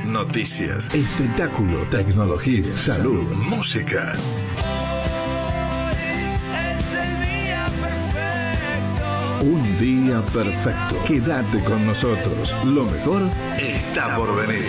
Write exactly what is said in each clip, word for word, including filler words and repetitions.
noticias, espectáculo, tecnología, salud, música. Un día perfecto. Quédate con nosotros. Lo mejor está por venir.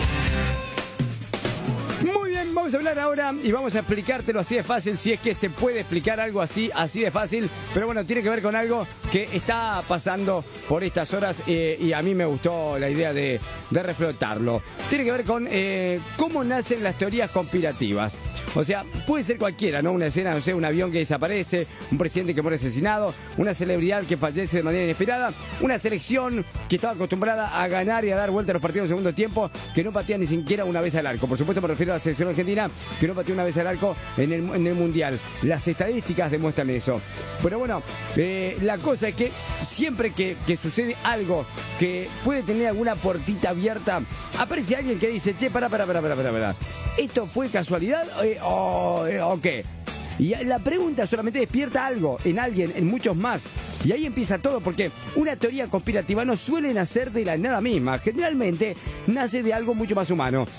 Muy bien, vamos a hablar ahora y vamos a explicártelo así de fácil, si es que se puede explicar algo así, así de fácil. Pero bueno, tiene que ver con algo que está pasando por estas horas eh, y a mí me gustó la idea de, de reflotarlo. Tiene que ver con eh, cómo nacen las teorías conspirativas. O sea, puede ser cualquiera, ¿no? Una escena, no sé, un avión que desaparece, un presidente que muere asesinado, una celebridad que fallece de manera inesperada, una selección que estaba acostumbrada a ganar y a dar vuelta a los partidos en segundo tiempo, que no patea ni siquiera una vez al arco. Por supuesto me refiero a la selección argentina, que no pateó una vez al arco en el, en el Mundial. Las estadísticas demuestran eso. Pero bueno, eh, la cosa es que siempre que, que sucede algo que puede tener alguna puertita abierta, aparece alguien que dice, che, pará, pará, pará, pará, pará, pará. ¿Esto fue casualidad eh, o, eh, o qué? Y la pregunta solamente despierta algo en alguien, en muchos más. Y ahí empieza todo, porque una teoría conspirativa no suele nacer de la nada misma. Generalmente nace de algo mucho más humano.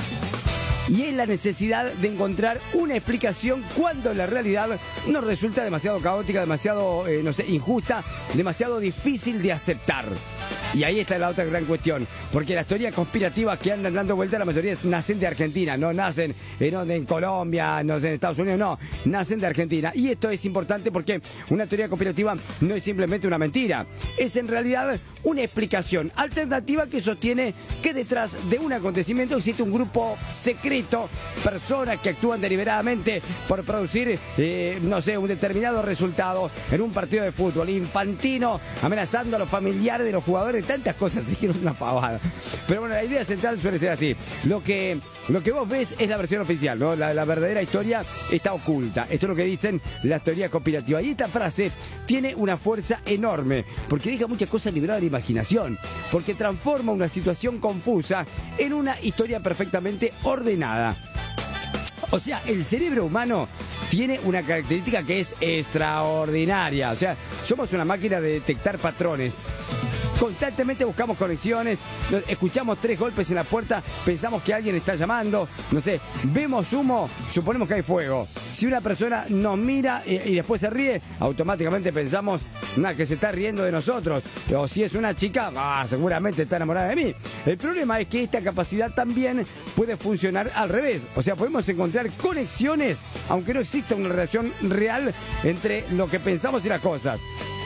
Y es la necesidad de encontrar una explicación cuando la realidad nos resulta demasiado caótica, demasiado, eh, no sé, injusta, demasiado difícil de aceptar. Y ahí está la otra gran cuestión, porque las teorías conspirativas que andan dando vuelta, la mayoría nacen de Argentina, no nacen eh, no, en Colombia, no en Estados Unidos, no, nacen de Argentina. Y esto es importante porque una teoría conspirativa no es simplemente una mentira, es en realidad una explicación alternativa que sostiene que detrás de un acontecimiento existe un grupo secreto, personas que actúan deliberadamente por producir, eh, no sé, un determinado resultado en un partido de fútbol. Infantino amenazando a los familiares de los jugadores, tantas cosas, es que no es una pavada. Pero bueno, la idea central suele ser así. Lo que, lo que vos ves es la versión oficial, ¿no? La, la verdadera historia está oculta. Esto es lo que dicen las teorías conspirativas. Y esta frase tiene una fuerza enorme, porque deja muchas cosas liberadas de la imaginación, porque transforma una situación confusa en una historia perfectamente ordenada. O sea, el cerebro humano tiene una característica que es extraordinaria. O sea, somos una máquina de detectar patrones. Constantemente buscamos conexiones, escuchamos tres golpes en la puerta, pensamos que alguien está llamando, no sé, vemos humo, suponemos que hay fuego. Si una persona nos mira y, y después se ríe, automáticamente pensamos nah, que se está riendo de nosotros. O si es una chica, ah, seguramente está enamorada de mí. El problema es que esta capacidad también puede funcionar al revés. O sea, podemos encontrar conexiones, aunque no exista una relación real entre lo que pensamos y las cosas.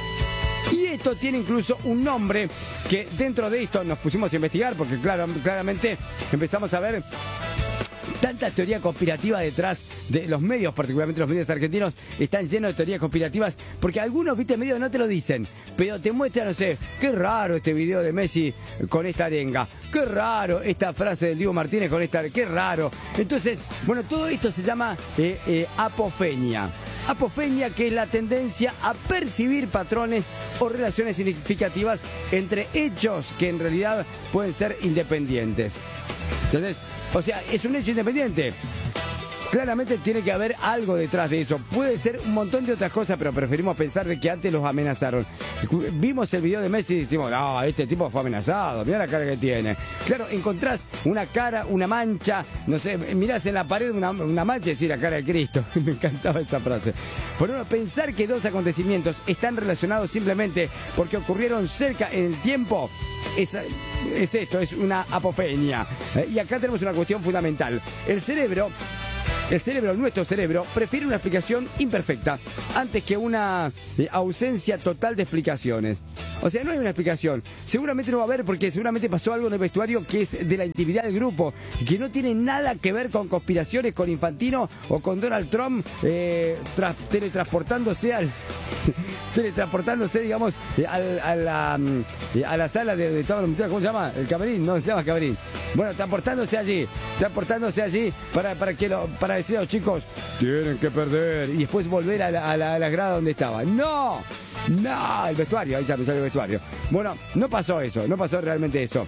Y esto tiene incluso un nombre que dentro de esto nos pusimos a investigar, porque claro, claramente empezamos a ver tanta teoría conspirativa detrás de los medios, particularmente los medios argentinos, están llenos de teorías conspirativas, porque algunos, viste, medios no te lo dicen, pero te muestran, no sé, qué raro este video de Messi con esta arenga, qué raro esta frase del Diego Martínez con esta, qué raro. Entonces, bueno, todo esto se llama eh, eh, apofenia. Apofenia, que es la tendencia a percibir patrones o relaciones significativas entre hechos que en realidad pueden ser independientes. Entonces, o sea, es un hecho independiente. Claramente tiene que haber algo detrás de eso. Puede ser un montón de otras cosas, pero preferimos pensar de que antes los amenazaron. Vimos el video de Messi y decimos, no, este tipo fue amenazado, mirá la cara que tiene. Claro, encontrás una cara, una mancha, no sé, mirás en la pared una, una mancha y decís la cara de Cristo. Me encantaba esa frase. Por uno, pensar que dos acontecimientos están relacionados simplemente porque ocurrieron cerca en el tiempo, es, es esto, es una apofenia. Y acá tenemos una cuestión fundamental. El cerebro... El cerebro, nuestro cerebro, prefiere una explicación imperfecta antes que una eh, ausencia total de explicaciones. O sea, no hay una explicación. Seguramente no va a haber, porque seguramente pasó algo en el vestuario que es de la intimidad del grupo, que no tiene nada que ver con conspiraciones, con Infantino o con Donald Trump eh, tras, teletransportándose al... teletransportándose, digamos, eh, al, a, la, eh, a la sala de, de todos los muchachos, ¿cómo se llama? El camarín, no se llama camarín. Bueno, transportándose allí, transportándose allí para, para, que lo, para decir a los chicos, tienen que perder, y después volver a la, a la, a la grada donde estaban. ¡No! ¡No! El vestuario, ahí está, me sale el vestuario. Bueno, no pasó eso, no pasó realmente eso.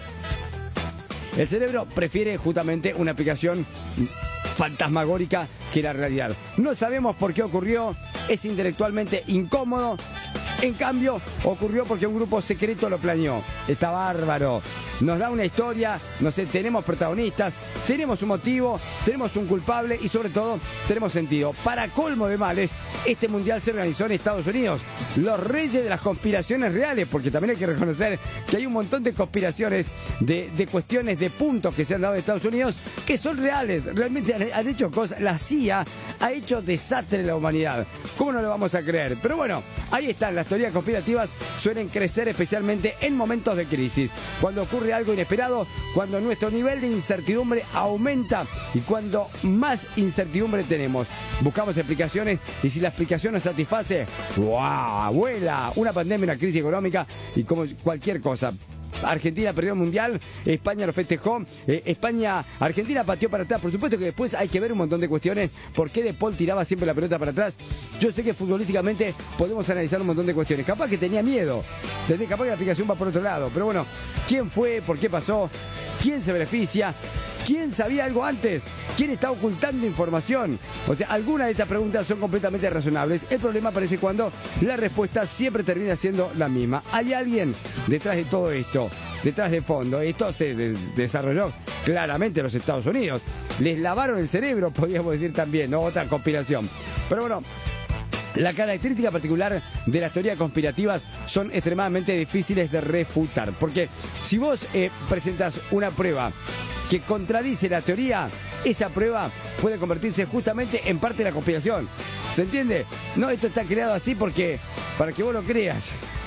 El cerebro prefiere justamente una explicación fantasmagórica que la realidad. No sabemos por qué ocurrió, es intelectualmente incómodo. En cambio, ocurrió porque un grupo secreto lo planeó. Está bárbaro. nos da una historia, no sé, tenemos protagonistas, tenemos un motivo, tenemos un culpable y sobre todo tenemos sentido. Para colmo de males, este mundial se organizó en Estados Unidos. Los reyes de las conspiraciones reales, porque también hay que reconocer que hay un montón de conspiraciones de, de cuestiones de puntos que se han dado en Estados Unidos que son reales, realmente han, han hecho cosas. La C I A ha hecho desastre en la humanidad. ¿Cómo no lo vamos a creer? Pero bueno, ahí están, las teorías conspirativas suelen crecer especialmente en momentos de crisis, cuando ocurre algo inesperado, cuando nuestro nivel de incertidumbre aumenta y cuando más incertidumbre tenemos. Buscamos explicaciones y si la explicación nos satisface, ¡wow! Vuela una pandemia, una crisis económica y como cualquier cosa. Argentina perdió el Mundial, España lo festejó, eh, España, Argentina pateó para atrás. Por supuesto que después hay que ver un montón de cuestiones. ¿Por qué De Paul tiraba siempre la pelota para atrás? Yo sé que futbolísticamente podemos analizar un montón de cuestiones. Capaz que tenía miedo, capaz que la aplicación va por otro lado. Pero bueno, ¿quién fue? ¿Por qué pasó? ¿Quién se beneficia? ¿Quién sabía algo antes? ¿Quién está ocultando información? O sea, algunas de estas preguntas son completamente razonables. El problema aparece cuando la respuesta siempre termina siendo la misma. Hay alguien detrás de todo esto, detrás de fondo. Esto se desarrolló claramente en los Estados Unidos. Les lavaron el cerebro, podríamos decir también, ¿no? Otra conspiración. Pero bueno, la característica particular de las teorías conspirativas son extremadamente difíciles de refutar. Porque si vos eh, presentas una prueba que contradice la teoría, esa prueba puede convertirse justamente en parte de la conspiración. ¿Se entiende? No, esto está creado así porque para que vos lo creas.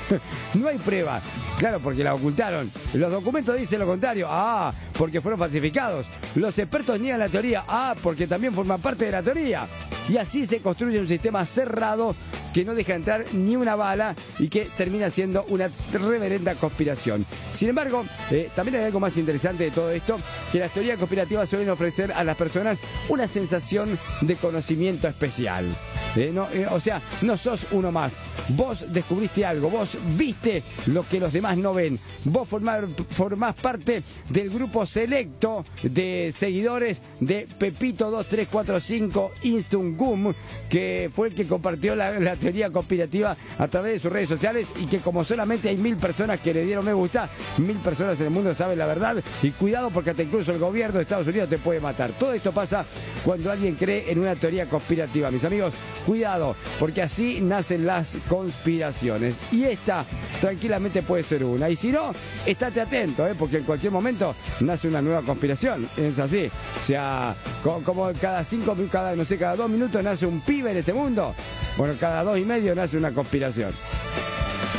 No hay prueba. Claro, porque la ocultaron. Los documentos dicen lo contrario. Ah, porque fueron falsificados. Los expertos niegan la teoría. Ah, porque también forman parte de la teoría. Y así se construye un sistema cerrado que no deja entrar ni una bala y que termina siendo una reverenda conspiración. Sin embargo, eh, también hay algo más interesante de todo esto, que las teorías conspirativas suelen ofrecer a las personas una sensación de conocimiento especial. Eh, no, eh, o sea, no sos uno más. Vos descubriste algo, vos viste lo que los demás no ven. Vos formar, formás parte del grupo selecto de seguidores de Pepito dos tres cuatro cinco Instum Gum, que fue el que compartió la, la teoría conspirativa a través de sus redes sociales y que como solamente hay mil personas que le dieron me gusta, mil personas en el mundo saben la verdad y cuidado porque hasta incluso el gobierno de Estados Unidos te puede matar. Todo esto pasa cuando alguien cree en una teoría conspirativa. Mis amigos, cuidado, porque así nacen las conspiraciones. Y esta tranquilamente puede ser una. Y si no, estate atento, ¿eh? Porque en cualquier momento nace una nueva conspiración. Es así. O sea, como, como cada cinco, cada, no sé, cada dos minutos nace un pibe en este mundo. Bueno, cada dos y medio nace una conspiración.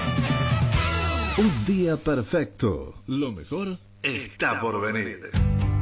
Un día perfecto. Lo mejor está por venir.